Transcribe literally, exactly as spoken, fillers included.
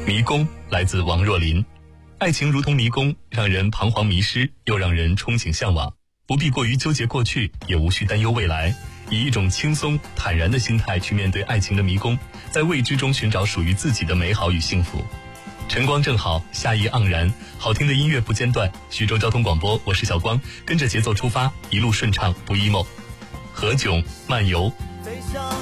迷宫来自王若琳。爱情如同迷宫，让人彷徨迷失，又让人憧憬向往。不必过于纠结过去，也无需担忧未来，以一种轻松坦然的心态去面对爱情的迷宫，在未知中寻找属于自己的美好与幸福。晨光正好，夏意盎然，好听的音乐不间断。徐州交通广播，我是小光，跟着节奏出发，一路顺畅不 emo。何炅漫游。